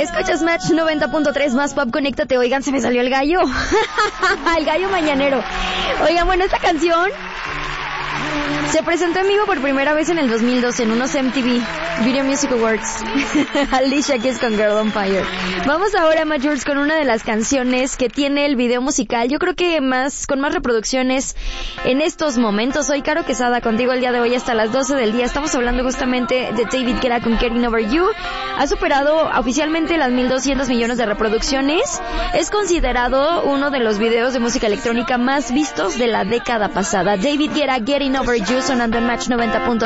Escuchas Match 90.3 más pop, conéctate. Oigan, se me salió el gallo. El gallo mañanero. Oigan, bueno, esta canción se presentó en vivo por primera vez en el 2012 en unos MTV Video Music Awards. Alicia Keys con Girl on Fire. Vamos ahora, Majors, con una de las canciones que tiene el video musical, yo creo que con más reproducciones en estos momentos. Soy Caro Quesada, contigo el día de hoy hasta las 12 del día. Estamos hablando justamente de David Guetta con Getting Over You. Ha superado oficialmente las 1,200 millones de reproducciones. Es considerado uno de los videos de música electrónica más vistos de la década pasada. David Guetta, Getting Over You, sonando en Match 90.3.